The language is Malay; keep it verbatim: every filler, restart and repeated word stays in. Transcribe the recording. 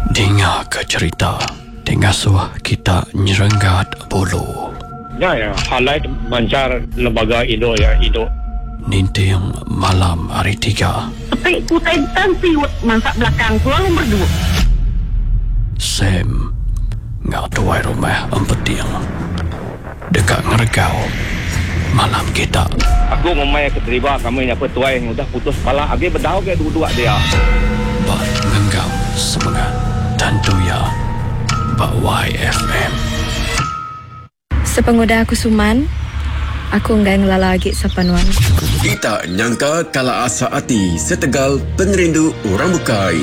Dengar ke cerita Tengah suah kita nyerenggat bulu. Ya, ya. Halai mancar lembaga Indo ya, Indo. Ninting malam hari tiga. Tapi kutai dan siwet masak belakang ku lalu berdua. Sam ngau tuai rumah empeting. Dekat ngeregau malam kita. Aku memang keterima kami yang petuai yang udah putus kepala. Agi berdau ke dua-dua dia. Bak ngenggam semangat tentu ya. Bak Y F M. Sepengoda aku Suman, aku enggak ngelala lagi sapanuan. Kita nyangka kala asa hati setegal penerindu orang bukai.